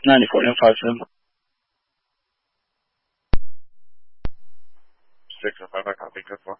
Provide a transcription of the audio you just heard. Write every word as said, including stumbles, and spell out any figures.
ninety-four point five seven. six oh five, I copy, good for.